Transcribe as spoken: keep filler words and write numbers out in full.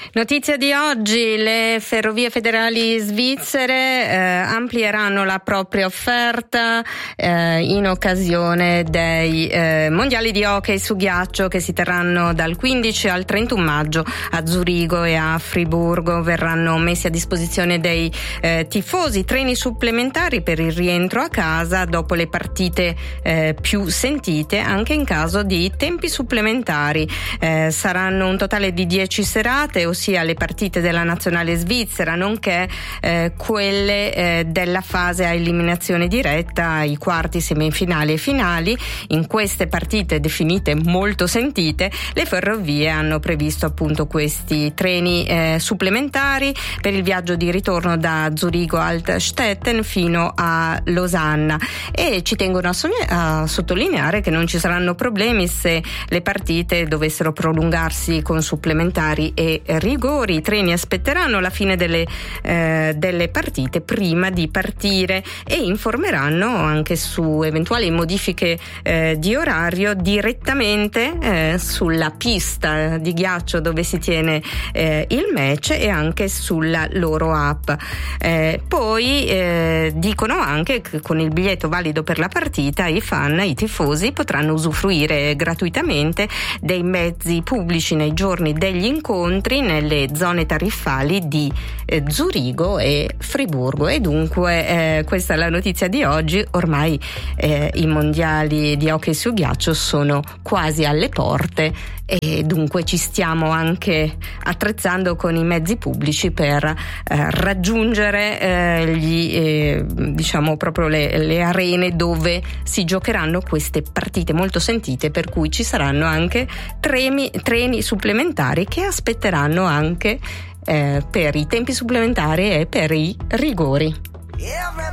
Notizia di oggi: le ferrovie federali svizzere eh, amplieranno la propria offerta eh, in occasione dei eh, mondiali di hockey su ghiaccio che si terranno dal quindici al trentuno maggio a Zurigo e a Friburgo. Verranno messi a disposizione dei eh, tifosi treni supplementari per il rientro a casa dopo le partite eh, più sentite, anche in caso di tempi supplementari. Eh, saranno un totale di dieci serate, ossia le partite della nazionale svizzera, nonché eh, quelle eh, della fase a eliminazione diretta, i quarti, semifinali e finali. In queste partite definite molto sentite, le ferrovie hanno previsto appunto questi treni eh, supplementari per il viaggio di ritorno da Zurigo Altstetten fino a Losanna, e ci tengono a, sogn- a sottolineare che non ci saranno problemi se le partite dovessero prolungarsi con supplementari e rigori. I treni aspetteranno la fine delle, eh, delle partite prima di partire e informeranno anche su eventuali modifiche eh, di orario direttamente eh, sulla pista di ghiaccio dove si tiene eh, il match e anche sulla loro app. Eh, poi eh, dicono anche che con il biglietto valido per la partita i fan, i tifosi potranno usufruire gratuitamente dei mezzi pubblici nei giorni degli incontri nelle zone tariffali di eh, Zurigo e Friburgo. E dunque eh, questa è la notizia di oggi. Ormai eh, i mondiali di hockey su ghiaccio sono quasi alle porte e dunque ci stiamo anche attrezzando con i mezzi pubblici per eh, raggiungere eh, gli, eh, diciamo proprio le, le arene dove si giocheranno queste partite molto sentite, per cui ci saranno anche treni, treni supplementari che aspetteranno anche eh, per i tempi supplementari e per i rigori.